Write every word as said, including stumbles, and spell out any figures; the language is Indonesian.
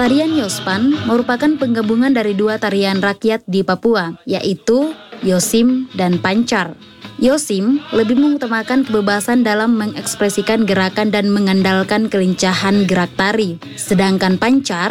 Tarian Yospan merupakan penggabungan dari dua tarian rakyat di Papua, yaitu Yosim dan Pancar. Yosim lebih mengutamakan kebebasan dalam mengekspresikan gerakan dan mengandalkan kelincahan gerak tari, sedangkan Pancar